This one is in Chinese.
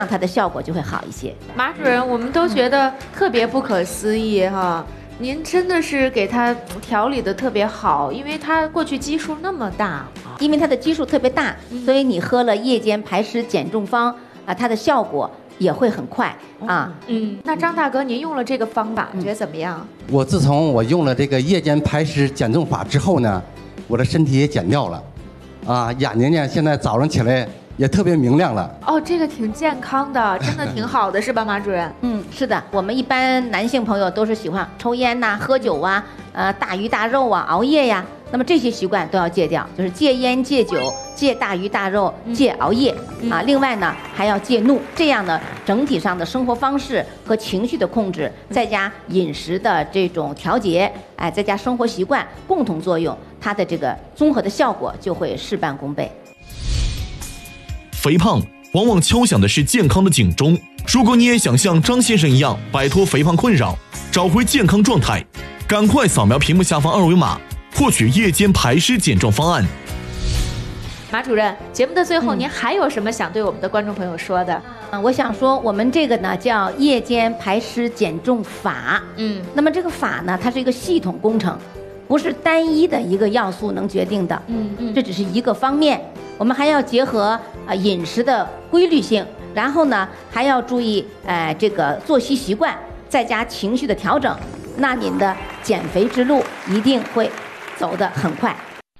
它的效果就会好一些。 马主任，我们都觉得特别不可思议哈，您真的是给他调理的特别好，因为他过去基数那么大， 因为它的基数特别大，所以你喝了夜间排湿减重方它的效果也会很快啊。 那张大哥，您用了这个方法，觉得怎么样？ 我自从我用了这个夜间排湿减重法之后呢，我的身体也减掉了，眼睛呢现在早上起来也特别明亮了。 哦，这个挺健康的，真的挺好的，是吧，马主任？ 是的，我们一般男性朋友都是喜欢抽烟呐、喝酒啊、大鱼大肉啊、熬夜呀。那么这些习惯都要戒掉，就是戒烟、戒酒、戒大鱼大肉、戒熬夜另外呢，还要戒怒。这样呢，整体上的生活方式和情绪的控制，再加饮食的这种调节，再加生活习惯共同作用，它的这个综合的效果就会事半功倍。 肥胖往往敲响的是健康的警钟。如果你也想像张先生一样摆脱肥胖困扰，找回健康状态，赶快扫描屏幕下方二维码，获取夜间排湿减重方案。 马主任，节目的最后，您还有什么想对我们的观众朋友说的？ 我想说，我们这个呢叫夜间排湿减重法。那么这个法呢，它是一个系统工程，不是单一的一个要素能决定的。这只是一个方面，我们还要结合饮食的规律性，然后呢还要注意这个作息习惯，再加情绪的调整，那您的减肥之路一定会走得很快。